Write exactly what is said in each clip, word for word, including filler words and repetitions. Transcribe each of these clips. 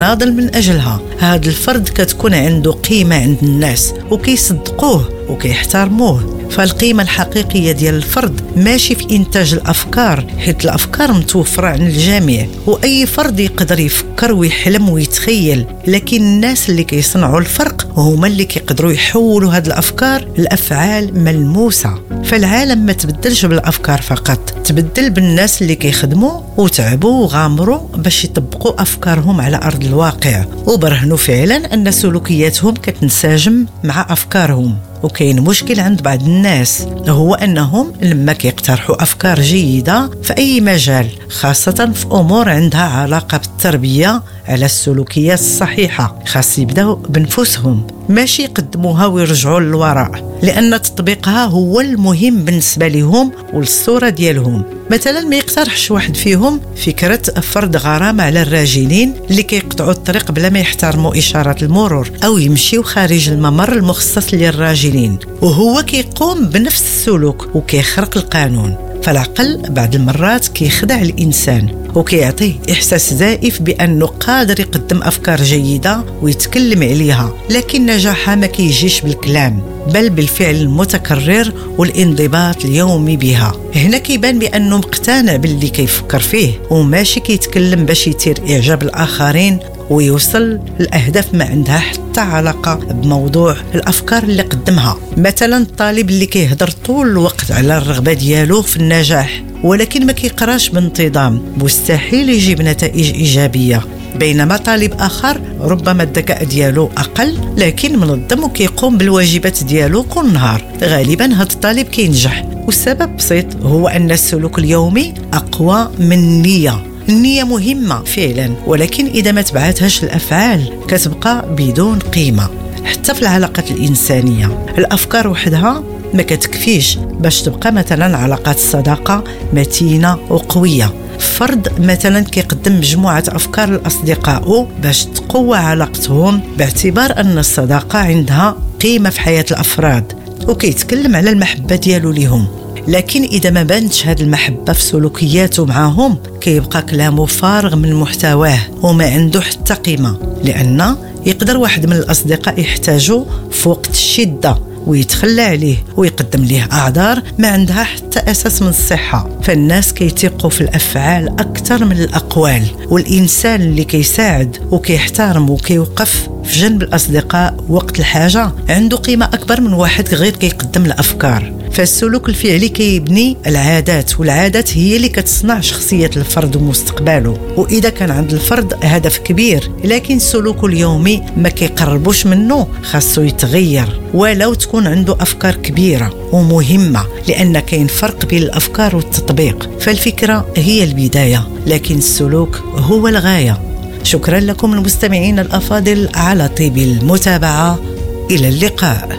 وكيناضل من أجلها. هذا الفرد كتكون عنده قيمة عند الناس وكيصدقوه وكيحترموه. فالقيمة الحقيقية ديال الفرد ماشي في إنتاج الأفكار، حيث الأفكار متوفرة عن الجميع وأي فرد يقدر يفكر ويحلم ويتخيل، لكن الناس اللي كيصنعوا الفرق هما اللي كيقدروا يحولوا هذه الأفكار لأفعال ملموسة. فالعالم ما تبدلش بالأفكار فقط، تبدل بالناس اللي كيخدموا وتعبوا وغامروا باش يطبقوا أفكارهم على أرض الواقع وبرهنوا فعلا أن سلوكياتهم كتنسجم مع أفكارهم. وكاين مشكل عند بعض الناس هو أنهم لما كيقترحوا أفكار جيدة في أي مجال، خاصة في أمور عندها علاقة بالتربية على السلوكيات الصحيحة، خاص يبداو بنفسهم ماشي يقدموها ويرجعوا للوراء، لأن تطبيقها هو المهم بالنسبة لهم والصورة ديالهم. مثلا ما يقترحش واحد فيهم فكرة فرض غرامة على الراجلين اللي كيقطعوا الطريق بلا ما يحترموا إشارات المرور أو يمشيو خارج الممر المخصص للراجلين، وهو كيقوم بنفس السلوك وكيخرق القانون. فالعقل بعض المرات كيخدع الإنسان وكيعطيه إحساس زائف بأنه قادر يقدم أفكار جيدة ويتكلم عليها، لكن نجاحها ما كيجيش بالكلام بل بالفعل المتكرر والانضباط اليومي بها. هنا كيبان بأنه مقتنع باللي كيفكر فيه وماشي كيتكلم باش يثير إعجاب الآخرين ويوصل الأهداف ما عندها حتى علاقة بموضوع الأفكار اللي قدمها. مثلا الطالب اللي كيهضر طول الوقت على الرغبة ديالو في النجاح ولكن ما كيقراش بانتظام مستحيل يجيب نتائج إيجابية، بينما طالب آخر ربما الذكاء ديالو أقل لكن منظم وكيقوم بالواجبات ديالو كل نهار، غالبا هذا الطالب كينجح. والسبب بسيط، هو أن السلوك اليومي أقوى من النية. النية مهمة فعلا، ولكن إذا ما تبعتهاش الأفعال كتبقى بدون قيمة. حتى في العلاقات الإنسانية الأفكار وحدها ما كتكفيش باش تبقى مثلا علاقات الصداقة متينة وقوية. فرد مثلا كيقدم مجموعة أفكار لأصدقائه باش تقوى علاقتهم باعتبار أن الصداقة عندها قيمة في حياة الأفراد، وكيتكلم على المحبة ديالو لهم. لكن إذا ما بانتش هذه المحبة في سلوكياته معهم كيبقى كلامه فارغ من محتواه وما عنده حتى قيمة، لأن يقدر واحد من الأصدقاء يحتاجه في وقت الشدة ويتخلى عليه ويقدم ليه أعذار ما عندها حتى أساس من الصحة. فالناس كيتيقوا في الأفعال أكثر من الأقوال، والإنسان اللي كيساعد وكيحترم وكيوقف في جنب الأصدقاء وقت الحاجة عنده قيمة أكبر من واحد غير كيقدم الأفكار. فالسلوك الفعلي كيبني العادات، والعادات هي اللي كتصنع شخصية الفرد ومستقبله. وإذا كان عند الفرد هدف كبير لكن سلوكه اليومي ما كيقربوش منه، خاصو يتغير ولو تكون عنده أفكار كبيرة ومهمة، لأن كاين فرق بين الأفكار والتطبيق. فالفكرة هي البداية لكن السلوك هو الغاية. شكرا لكم المستمعين الأفاضل على طيب المتابعة، إلى اللقاء.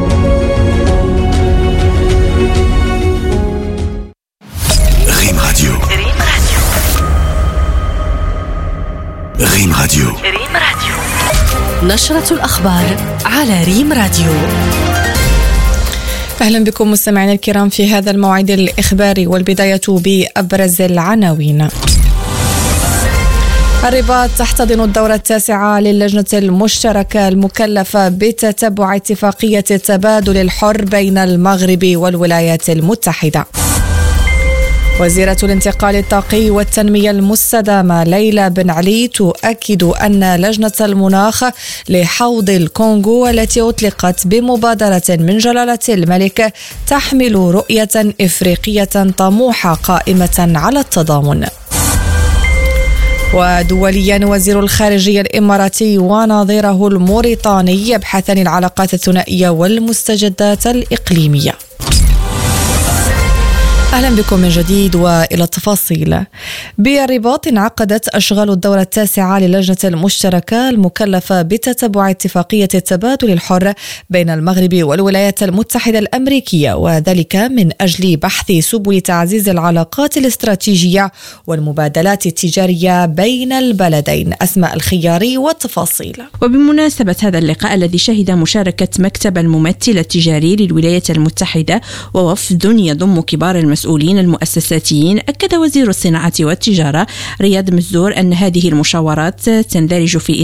ريم راديو. ريم راديو. ريم راديو. نشرة الأخبار على ريم راديو. أهلا بكم مستمعينا الكرام في هذا الموعد الإخباري، والبداية بأبرز العناوين. الرباط تحتضن الدورة التاسعة للجنة المشتركة المكلفة بتتبع اتفاقية التبادل الحر بين المغرب والولايات المتحدة. وزيرة الانتقال الطاقي والتنمية المستدامة ليلى بن علي تؤكد أن لجنة المناخ لحوض الكونغو التي أطلقت بمبادرة من جلالة الملك تحمل رؤية إفريقية طموحة قائمة على التضامن. ودوليا، وزير الخارجية الإماراتي ونظيره الموريتاني يبحثان العلاقات الثنائية والمستجدات الإقليمية. أهلا بكم من جديد وإلى التفاصيل. بالرباط انعقدت أشغال الدورة التاسعة للجنة المشتركة المكلفة بتتبع اتفاقية التبادل الحر بين المغرب والولايات المتحدة الأمريكية، وذلك من أجل بحث سبل تعزيز العلاقات الاستراتيجية والمبادلات التجارية بين البلدين. أسماء الخياري والتفاصيل. وبمناسبة هذا اللقاء الذي شهد مشاركة مكتب الممثل التجاري للولايات المتحدة ووفد يضم كبار المسؤولين المسؤولين المؤسساتيين، أكد وزير الصناعة والتجارة رياض مزدور أن هذه المشاورات تندرج في